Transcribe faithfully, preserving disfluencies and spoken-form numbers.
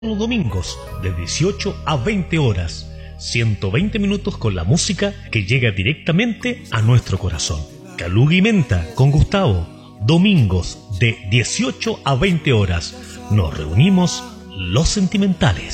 Los domingos de dieciocho a veinte horas, ciento veinte minutos con la música que llega directamente a nuestro corazón. Caluga y Menta con Gustavo, domingos de dieciocho a veinte horas. Nos reunimos los sentimentales.